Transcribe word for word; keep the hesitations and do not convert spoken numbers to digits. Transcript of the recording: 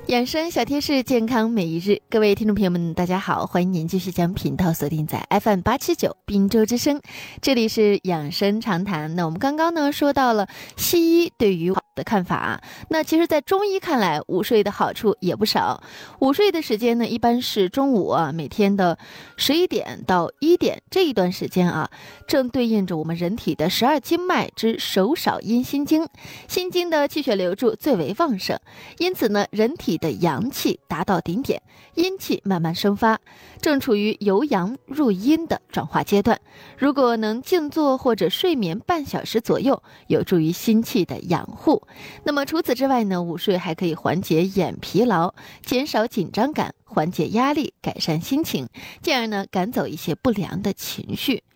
养生小贴士，健康每一日。各位听众朋友们，大家好，欢迎您继续将频道锁定在 F M 八七九滨州之声，这里是养生常谈。那我们刚刚呢说到了西医对于的看法啊，那其实在中医看来，午睡的好处也不少。午睡的时间呢，一般是中午啊，每天的十一点到一点这一段时间啊，正对应着我们人体的十二经脉之手少阴心经，心经的气血流注最为旺盛，因此呢，人体的阳气达到顶点，阴气慢慢生发，正处于由阳入阴的转化阶段。如果能静坐或者睡眠半小时左右，有助于心气的养护。那么除此之外呢，午睡还可以缓解眼疲劳，减少紧张感，缓解压力，改善心情，进而呢赶走一些不良的情绪。